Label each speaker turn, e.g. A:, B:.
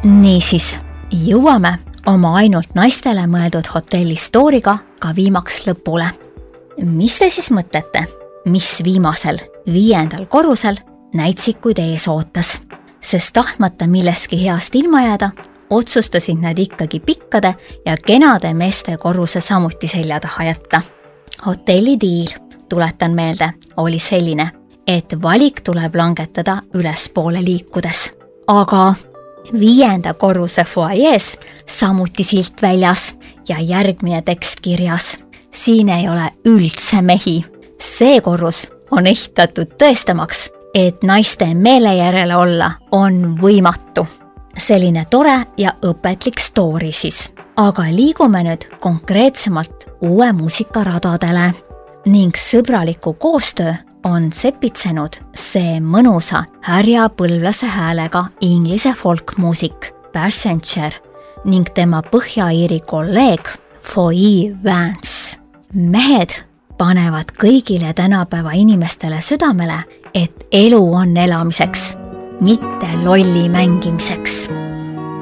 A: Niisiis, jõuame oma ainult naistele mõeldud hotelli stooriga ka viimaks lõpule. Mis te siis mõtlete, mis viimasel 5. korrusel näitsikuid ees ootas? Sest tahtmata millestki heast ilma jääda, otsustasid nad ikkagi pikkade ja kenade meeste korruse samuti selja taha jätta. Hotelli diil, tuletan meelde, oli selline, et valik tuleb langetada ülespoole liikudes. Aga 5. korruse foajees samuti silt väljas ja järgmine tekst kirjas. Siin ei ole üldse mehi. See korrus on ehitatud tõestamaks, et naiste meele järele olla on võimatu. Selline tore ja õpetlik story siis. Aga liigume nüüd konkreetsemalt uue muusikaradadele ning sõbraliku koostöö on sepitsenud see mõnusa härjapõlvlase häälega inglise folkmuusik Passenger ning tema Põhja-Iiri kolleeg Foy Vance. Mehed panevad kõigile tänapäeva inimestele südamele, et elu on elamiseks, mitte lolli mängimiseks.